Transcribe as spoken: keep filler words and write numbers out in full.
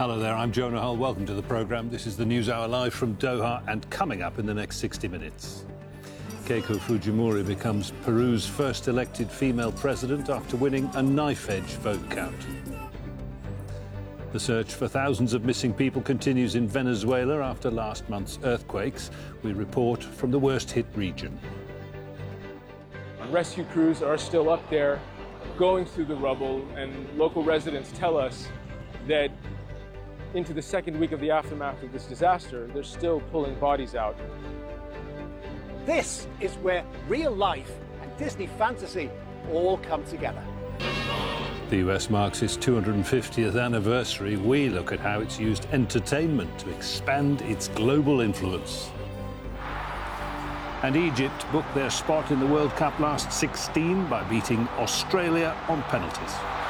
Hello there, I'm Jonah Hull. Welcome to the programme. This is the News Hour live from Doha, and coming up in the next sixty minutes. Keiko Fujimori becomes Peru's first elected female president after winning a knife-edge vote count. The search for thousands of missing people continues in Venezuela after last month's earthquakes. We report from the worst-hit region. Rescue crews are still up there going through the rubble, and local residents tell us that into the second week of the aftermath of this disaster, they're still pulling bodies out. This is where real life and Disney fantasy all come together. The U S marks its two hundred fiftieth anniversary. We look at how it's used entertainment to expand its global influence. And Egypt booked their spot in the World Cup last sixteen by beating Australia on penalties.